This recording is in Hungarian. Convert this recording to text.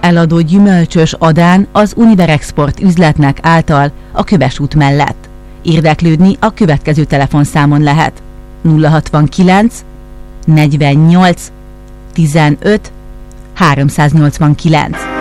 eladó gyümölcsös Adán az Univerexport üzletnek által a Köves út mellett. Érdeklődni a következő telefonszámon lehet: 069 48 15 389.